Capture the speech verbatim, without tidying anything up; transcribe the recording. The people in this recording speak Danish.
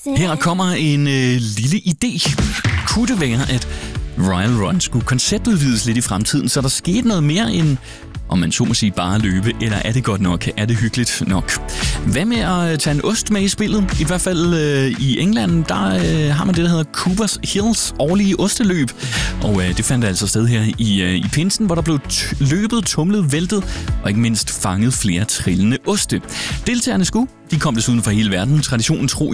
Her kommer en øh, lille idé. Kunne det være, at Royal Run skulle konceptudvides lidt i fremtiden, så der skete noget mere end, om man så må sige, bare løbe, eller er det godt nok? Er det hyggeligt nok? Hvad med at tage en ost med i spillet? I hvert fald øh, i England, der øh, har man det, der hedder Coopers Hills årlige osteløb. Og øh, det fandt altså sted her i, øh, i pinsen, hvor der blev t- løbet, tumlet, væltet og ikke mindst fanget flere trillende oste. Deltagerne skulle, de kom desuden fra hele verden, traditionen tro